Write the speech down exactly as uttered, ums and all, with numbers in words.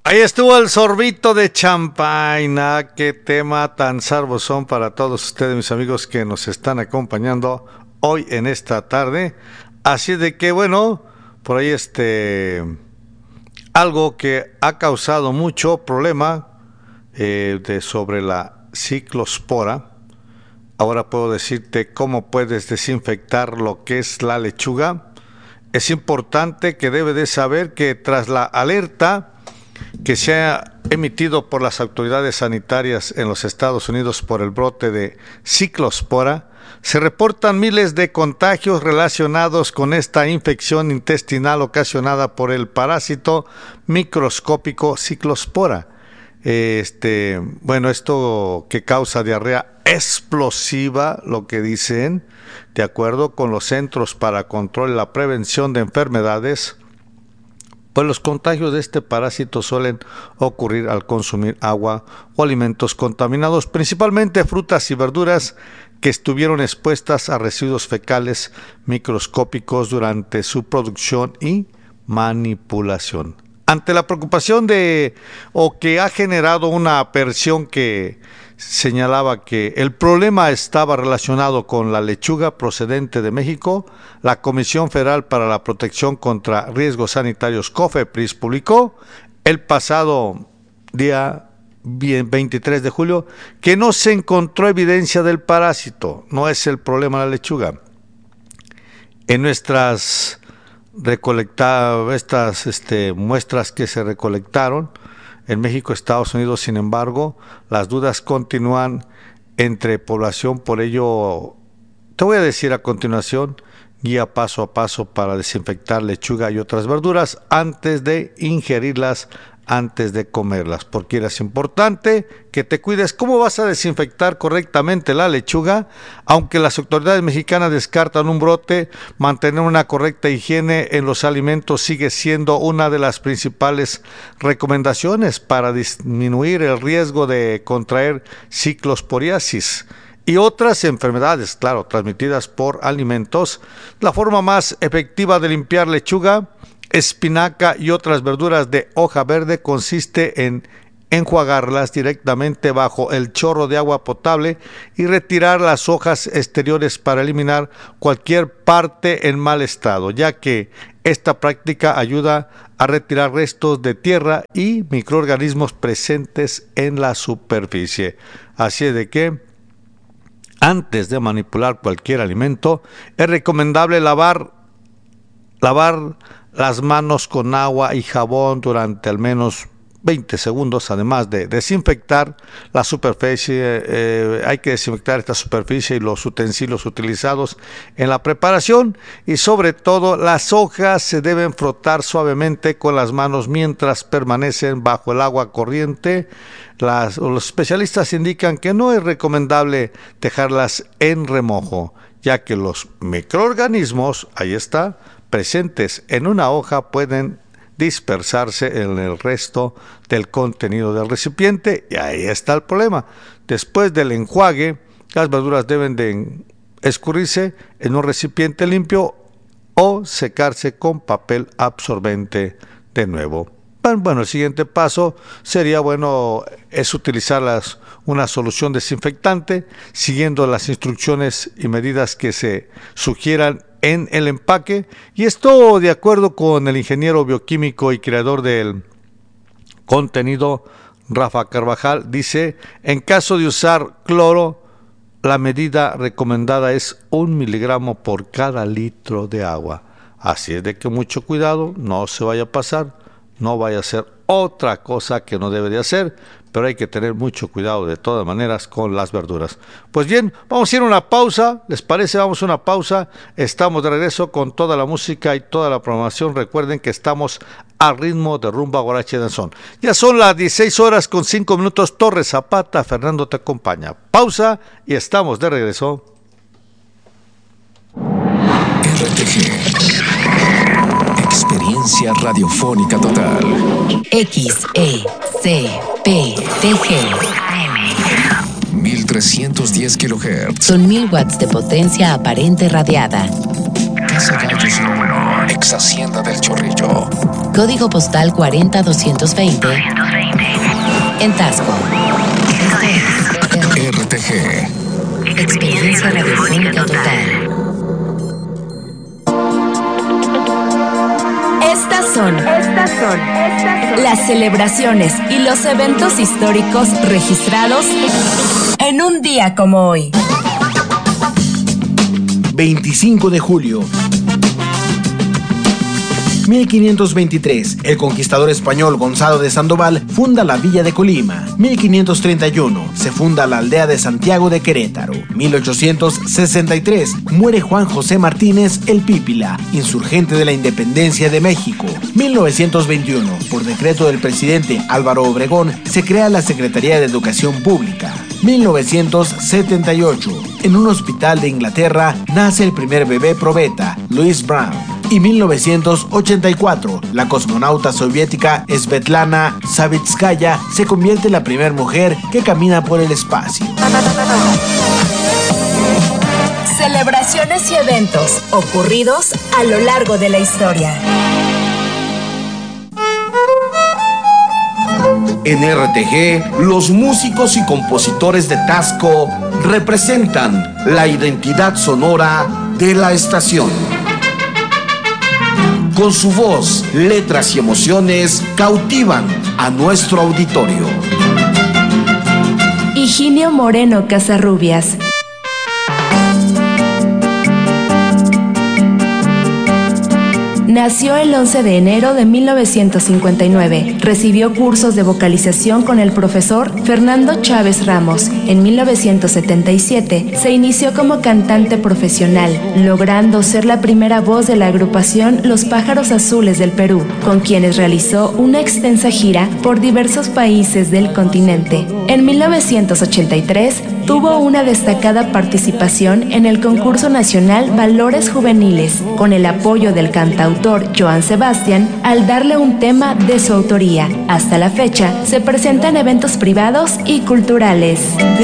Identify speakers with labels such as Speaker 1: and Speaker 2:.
Speaker 1: Ahí estuvo el sorbito de champaña. Qué tema tan sabrosón para todos ustedes, mis amigos, que nos están acompañando hoy en esta tarde. Así de que, bueno, por ahí este... algo que ha causado mucho problema eh, de, sobre la ciclospora. Ahora puedo decirte cómo puedes desinfectar lo que es la lechuga. Es importante que debe de saber que tras la alerta que se ha emitido por las autoridades sanitarias en los Estados Unidos por el brote de ciclospora, se reportan miles de contagios relacionados con esta infección intestinal ocasionada por el parásito microscópico ciclospora. Este, bueno, esto que causa diarrea explosiva, lo que dicen, de acuerdo con los Centros para Control y la Prevención de Enfermedades. Pues los contagios de este parásito suelen ocurrir al consumir agua o alimentos contaminados, principalmente frutas y verduras que estuvieron expuestas a residuos fecales microscópicos durante su producción y manipulación. Ante la preocupación de o que ha generado una aversión que señalaba que el problema estaba relacionado con la lechuga procedente de México, la Comisión Federal para la Protección contra Riesgos Sanitarios, COFEPRIS, publicó el pasado día veintitrés de julio que no se encontró evidencia del parásito. No es el problema la lechuga. En nuestras recolectadas estas este, muestras que se recolectaron en México, Estados Unidos, sin embargo, las dudas continúan entre población. Por ello, te voy a decir a continuación, guía paso a paso para desinfectar lechuga y otras verduras antes de ingerirlas, antes de comerlas, porque es importante que te cuides. ¿Cómo vas a desinfectar correctamente la lechuga? Aunque las autoridades mexicanas descartan un brote, mantener una correcta higiene en los alimentos sigue siendo una de las principales recomendaciones para disminuir el riesgo de contraer ciclosporiasis y otras enfermedades, claro, transmitidas por alimentos. La forma más efectiva de limpiar lechuga, espinaca y otras verduras de hoja verde consiste en enjuagarlas directamente bajo el chorro de agua potable y retirar las hojas exteriores para eliminar cualquier parte en mal estado, ya que esta práctica ayuda a retirar restos de tierra y microorganismos presentes en la superficie. Así de que antes de manipular cualquier alimento es recomendable lavar lavar las manos con agua y jabón durante al menos veinte segundos, además de desinfectar la superficie. Eh, hay que desinfectar esta superficie y los utensilios utilizados en la preparación, y sobre todo las hojas se deben frotar suavemente con las manos mientras permanecen bajo el agua corriente. Las, los especialistas indican que no es recomendable dejarlas en remojo, ya que los microorganismos, ahí está, presentes en una hoja pueden dispersarse en el resto del contenido del recipiente, y ahí está el problema. Después del enjuague, las verduras deben de escurrirse en un recipiente limpio o secarse con papel absorbente de nuevo. Bueno, el siguiente paso sería, bueno, es utilizar las, una solución desinfectante siguiendo las instrucciones y medidas que se sugieran en el empaque, y esto de acuerdo con el ingeniero bioquímico y creador del contenido, Rafa Carvajal. Dice: en caso de usar cloro, la medida recomendada es un miligramo por cada litro de agua. Así es de que mucho cuidado, no se vaya a pasar, no vaya a ser otra cosa que no debe de hacer, pero hay que tener mucho cuidado de todas maneras con las verduras. Pues bien, vamos a ir a una pausa, ¿les parece? Vamos a una pausa, estamos de regreso con toda la música y toda la programación. Recuerden que estamos a ritmo de rumba, guaracha y danzón. Ya son las dieciséis horas con cinco minutos, Torres Zapata, Fernando te acompaña. Pausa y estamos de regreso.
Speaker 2: R T G. Experiencia radiofónica total.
Speaker 3: X E C P T G
Speaker 2: mil trescientos diez kilohertz.
Speaker 3: Son mil watts de potencia aparente radiada.
Speaker 2: Casa Gallos número uno. Ex Hacienda del Chorrillo.
Speaker 3: Código postal cuarenta doscientos veinte. En Tasco.
Speaker 2: R T G.
Speaker 3: Experiencia radiofónica total.
Speaker 4: Estas son, estas son, estas son las celebraciones y los eventos históricos registrados en un día como hoy.
Speaker 5: veinticinco de julio. mil quinientos veintitrés, el conquistador español Gonzalo de Sandoval funda la villa de Colima. mil quinientos treinta y uno, se funda la aldea de Santiago de Querétaro. mil ochocientos sesenta y tres, muere Juan José Martínez el Pípila, insurgente de la independencia de México. mil novecientos veintiuno, por decreto del presidente Álvaro Obregón, se crea la Secretaría de Educación Pública. mil novecientos setenta y ocho, en un hospital de Inglaterra nace el primer bebé probeta, Louis Brown. Y mil novecientos ochenta y cuatro, la cosmonauta soviética Svetlana Savitskaya se convierte en la primera mujer que camina por el espacio.
Speaker 4: Celebraciones y eventos ocurridos a lo largo de la historia.
Speaker 6: En R T G, los músicos y compositores de Tasco representan la identidad sonora de la estación. Con su voz, letras y emociones cautivan a nuestro auditorio.
Speaker 4: Higinio Moreno Casarrubias. Nació el once de enero de mil novecientos cincuenta y nueve. Recibió cursos de vocalización con el profesor Fernando Chávez Ramos. En mil novecientos setenta y siete se inició como cantante profesional, logrando ser la primera voz de la agrupación Los Pájaros Azules del Perú, con quienes realizó una extensa gira por diversos países del continente. En mil novecientos ochenta y tres tuvo una destacada participación en el concurso nacional Valores Juveniles, con el apoyo del cantautor Joan Sebastián al darle un tema de su autoría. Hasta la fecha se presenta en eventos privados y culturales.